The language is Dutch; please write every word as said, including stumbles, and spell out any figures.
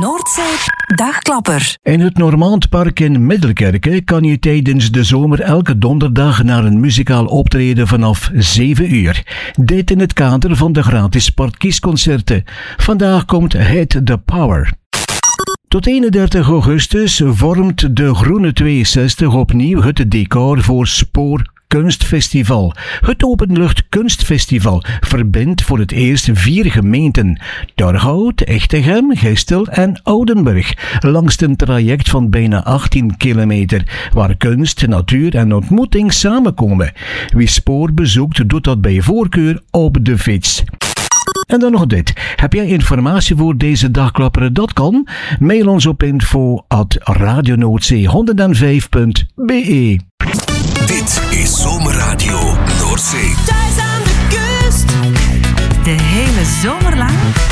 Noordzee Dagklapper. In het Normandpark in Middelkerke kan je tijdens de zomer elke donderdag naar een muzikaal optreden vanaf zeven uur. Dit in het kader van de gratis sportkiesconcerten. Vandaag komt Hit the Power. Tot eenendertig augustus vormt de Groene tweeënzestig opnieuw het decor voor Spoor Kunstfestival. Het Openlucht Kunstfestival verbindt voor het eerst vier gemeenten: Torhout, Echtegem, Gistel en Oudenburg, langs een traject van bijna achttien kilometer, waar kunst, natuur en ontmoeting samenkomen. Wie Spoor bezoekt, doet dat bij voorkeur op de fiets. En dan nog dit. Heb jij informatie voor deze dagklapper? Dat kan. Mail ons op info at radionoordzee honderdvijf punt b e. Dit is Zomerradio Noordzee. Thuis aan de kust. De hele zomer lang